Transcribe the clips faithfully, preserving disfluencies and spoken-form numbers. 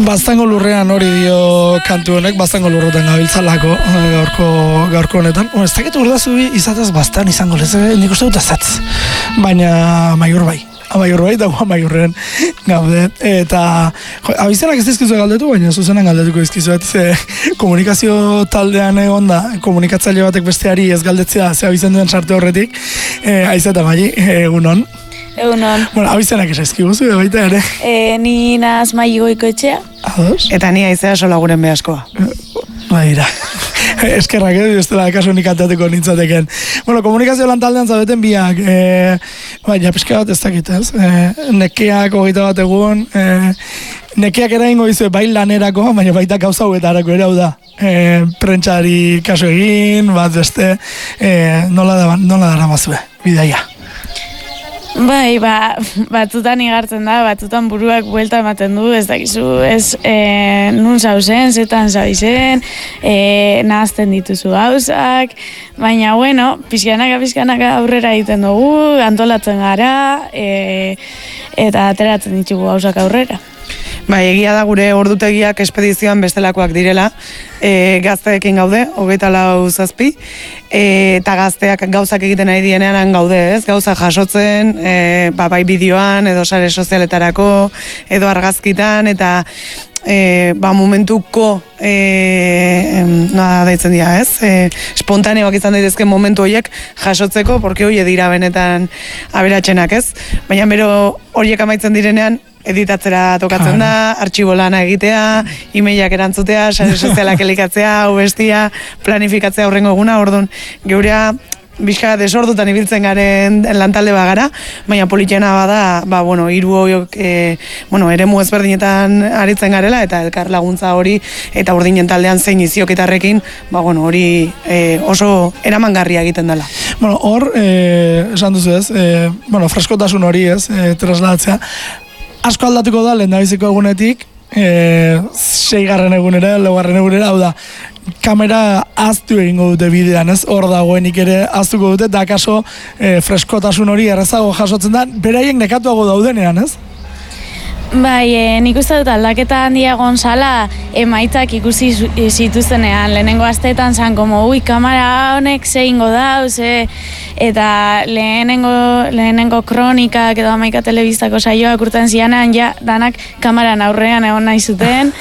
Baztango lurrean hori dio kantu honek, baztango lurroten gabiltzalako gaurko, gaurko honetan. Bueno, ez dakit urdazu izatez bastan izango lez, nik uste dut ezatz. Baina maiur bai. Amaiur bai, dago amaiurren gaude. Eta jo, abizenak ez dizkizu galdetu, baina zuzenan galdetuko dizkizuet. Ze komunikazio taldean egon da, komunikatzaile batek besteari ez galdetzea, ze abizen duen sarte horretik. E, Aiza eta Maili, egunon. Egunon. Bueno, abizenak ez ezkibuzu, baita ere. E, ni naz Maili Goikoetxea. Ados? Eta ni Aizea Solaguren behaskoa. Baira. Eskerrak edo, ez dela kasu nik antateko nintzateken. Bueno, komunikazio lan taldean zaudeten biak. E, baina, pixka bat ez dakit, ez? E, nekeak hogeita bat egun, e, nekeak eraingo izue bai lanerako, baina baita gauza hauetarako ere hau da. E, prentxari kasu egin, bat beste, e, nola, da, nola dara mazue, bidaia. Bai, ba, batzutan igartzen da, batzutan buruak buelta ematen du, ez dakizu, ez e, nun zauzen, zetan zauzen, e, nahazten dituzu gauzak, baina, bueno, pizkanaka, pizkanaka aurrera egiten dugu, antolatzen gara, e, eta ateratzen ditugu gauzak aurrera. Bai, egia da gure ordutegiak espedizioan bestelakoak direla, e, gazteekin gaude, hogeita lau zazpi, e, eta gazteak gauzak egiten ari dienean gaude, ez? Gauza jasotzen, e, ba, bai bideoan, edo sare sozialetarako, edo argazkitan, eta e, ba, momentuko e, nola daitzen dira, ez? E, espontaneoak izan daitezke momentu horiek jasotzeko, porque hori dira benetan aberatsenak, ez? Baina bero horiek amaitzen direnean, editatzera tokatzen da, artxibo lana egitea, e-mailak erantzutea, sare sozialak elikatzea, hau bestia, planifikatzea horrengo eguna, orduan, geurea, bizka desordutan ibiltzen garen lantalde bagara, baina politena bada, ba, bueno, hiru horiok, e, bueno, eremu ezberdinetan aritzen garela, eta elkar laguntza hori, eta urdinen taldean zein izioketarrekin, ba, bueno, hori e, oso eramangarria egiten dela. Bueno, hor, e, esan duzu ez, e, bueno, freskotasun hori ez, e, trasladatzea, asko aldatuko da lehendabiziko egunetik, e, seigarren egunera, laugarren egunera, hau da, kamera aztu egingo dute bidean, ez? Hor dagoenik ere aztuko dute, eta akaso e, freskotasun hori errezago jasotzen da, beraiek nekatuago daudenean, ez? Bai, e, nik uste dut aldaketa handia gonzala emaitzak ikusi zituztenean. Lehenengo asteetan zan, como, ui, kamera honek zeingo da, ze, eta lehenengo, lehenengo kronikak edo Amaika telebistako saioak urten zianean, ja, danak kameran aurrean egon nahi zuten.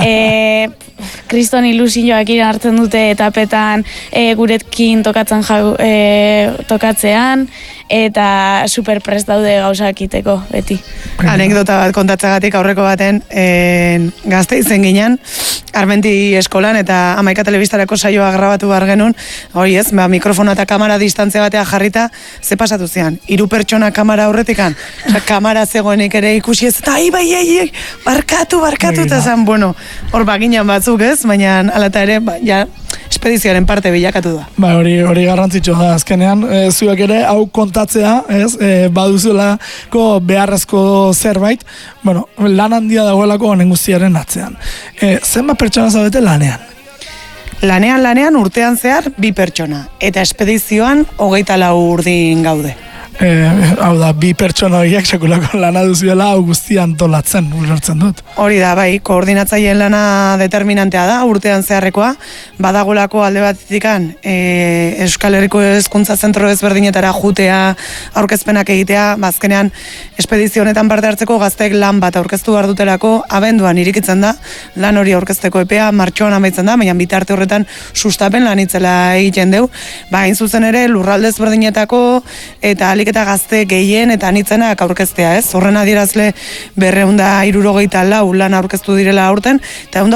e, Kriston ilusioak ira hartzen dute etapetan e, guretkin tokatzen jau, e, tokatzean, eta superprest daude gauzak iteko, beti. Anekdota bat kontatzagatik aurreko baten, en, gazte izen ginen, Armenti eskolan eta Amaika telebistarako saioa grabatu behar genuen, hori ez, ba, mikrofona eta kamera distantzia batea jarrita, ze pasatu zian, hiru pertsona kamera aurretikan, oza, kamera zegoenik ere ikusi ez, eta ai, bai, ai, ai, barkatu, barkatu, eta zan, bueno, hor baginan batzuk ez, baina alata ere, ba, ja, espedizioaren parte bilakatu da. Ba, hori hori garrantzitsua da azkenean, e, zuek ere hau kontatzea, ez? E, baduzulako beharrezko zerbait, bueno, lan handia dagoelako honen guztiaren atzean. E, zenbat pertsona zaudete lanean? Lanean, lanean urtean zehar bi pertsona, eta espedizioan hogeita lau urdin gaude. E, hau da, bi pertsona horiek sekulako lana duzuela hau guztia antolatzen, ulertzen dut. Hori da, bai, koordinatzaileen lana determinantea da, urtean zeharrekoa, badagolako alde batetikan e, Euskal Herriko Hezkuntza Zentro ezberdinetara jutea, aurkezpenak egitea, bazkenean espedizio honetan parte hartzeko gazteek lan bat aurkeztu behar dutelako, abenduan irikitzen da, lan hori aurkezteko epea, martxoan amaitzen da, baina bitarte horretan sustapen lan itzela egiten deu, ba, hain zuzen ere lurralde ezberdinetako eta alik eta gazte gehien eta anitzenak aurkeztea, ez? Horren adierazle berrehun eta hirurogeita lau lan aurkeztu direla aurten, eta